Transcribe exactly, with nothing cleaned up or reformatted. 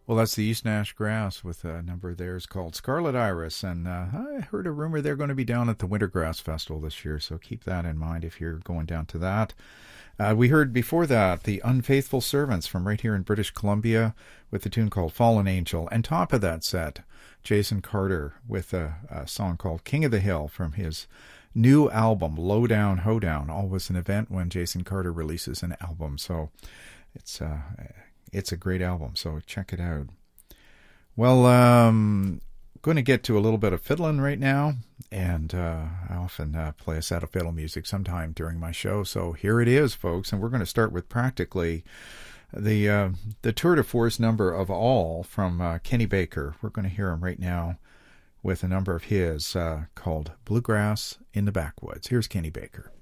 Well, that's the East Nash Grass with a number of theirs called Scarlet Iris. And uh, I heard a rumor they're going to be down at the Wintergrass Festival this year, so keep that in mind if you're going down to that. Uh, we heard before that the Unfaithful Servants from right here in British Columbia with a tune called Fallen Angel. And top of that set, Jason Carter with a, a song called King of the Hill from his new album, Lowdown Hoedown. Always an event when Jason Carter releases an album, so it's uh, it's a great album, so check it out. Well, um, going to get to a little bit of fiddling right now, and uh, I often uh, play a set of fiddle music sometime during my show, so here it is, folks, and we're going to start with practically the uh, the tour de force number of all from uh, Kenny Baker. We're going to hear him right now with a number of his uh, called Bluegrass in the Backwoods. Here's Kenny Baker.